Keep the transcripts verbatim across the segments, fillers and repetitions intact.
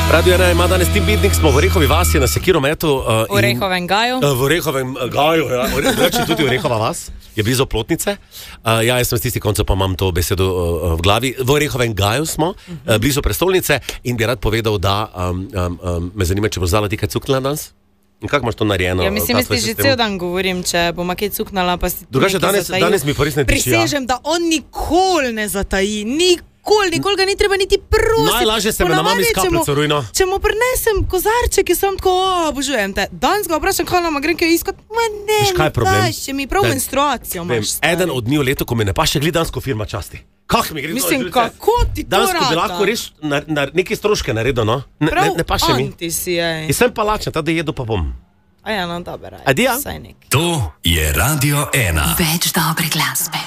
Radio ena ima danes Tim Bidnik, smo v Orehovi vasi na Sekirometu. Uh, v Orehovem gaju. Uh, v Orehovem gaju, ja. Reči tudi Orehova vas, je blizu Plotnice. Uh, ja, jaz sem s tisti koncev, pa imam to besedo uh, v glavi. V Orehovem gaju smo, uh, blizu prestolnice in bi rad povedal, da um, um, um, me zanima, če bo zdala ti kaj cuknila danes? In kako imaš to narejeno? Ja, mislim, jaz ti že cel dan govorim, če bom kaj cuknala, pa si Drugače, danes, danes mi pa res ne tiši. Prisežem, da on nikoli ne zataji, nikoli. Nikoli, nikoli ga ni treba niti prositi. Najlažje se me na mami skaplico rujno. Če mu prinesem kozarček, sem tako, obožujem te. Danes ga vprašam, kaj nama grem kaj iskat. Ma ne, mi daš, če mi prav ne, menstruacijo imaš. Eden od dni v letu, ko mi ne pa še glidansko firma časti. Kak mi gre? Mislim, kako ti to rata? Danes bi lahko res na, na neke stroške naredil, no? Ne, ne, ne pa še mi. Prav si, ej. In sem pa lačen, tada jedu pa bom. A ja, no, dober, aj. Adija? To je Radio ena. Več dobre glasbe.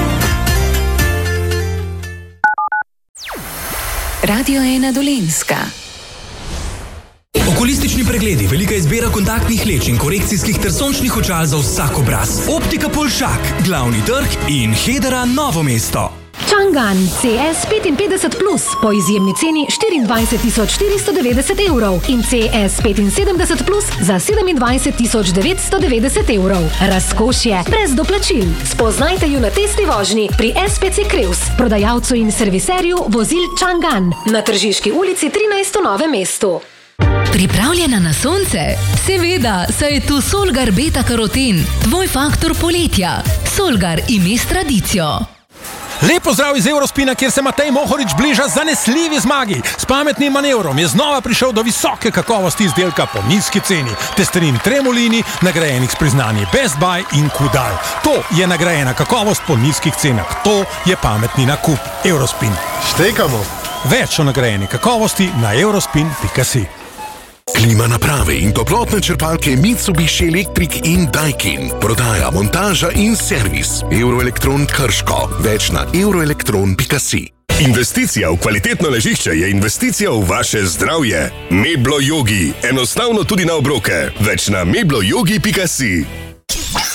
Radio ena Dolenjska. Okulistični pregledi, velika izbira kontaktnih leč in korekcijskih ter sončnih očal za vsak obraz. Optika Polšak, glavni trg in Hedera Novo mesto. Chang'an C S petinpetdeset plus po izjemni ceni štiriindvajset tisoč štiristo devetdeset evrov in C S petinsedemdeset plus za sedemindvajset tisoč devetsto devetdeset evrov. Razkošje brez doplačil. Spoznajte ju na testni vožnji pri S P C Kreus, prodajalcu in serviserju vozil Chang'an na Tržiški ulici trinajst v Novem mestu. Pripravljena na sonce? Seveda, saj je tu Solgar Beta Karoten, tvoj faktor poletja. Solgar ime s tradicijo. Lep pozdrav iz Eurospina, kjer se Matej Mohorič bliža zanesljivi zmagi. S pametnim manevrom je znova prišel do visoke kakovosti izdelka po nizki ceni. Testerin Tremolini, nagrajenih s priznanji Best Buy in Kudal. To je nagrajena kakovost po nizkih cenah. To je pametni nakup. Eurospin. Štekamo. Več o nagrajeni kakovosti na eurospin pika si. Klima naprave in toplotne črpalke Mitsubishi Electric in Daikin. Prodaja, montaža in servis. Euroelektron Krško. Več na euroelektron pika si. Investicija v kvalitetno ležišče je investicija v vaše zdravje. Meblo Yogi. Enostavno tudi na obroke. Več na meblo yogi pika si.